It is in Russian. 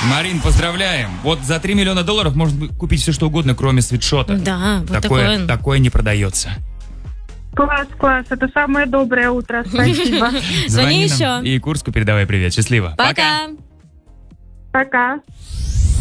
Марин, поздравляем. Вот за $3 миллиона можно купить все, что угодно, кроме свитшота. Да, вот такое. Такое не продается. Класс, это самое доброе утро, спасибо. Звони нам еще. И Курску передавай привет. Счастливо. Пока. Пока.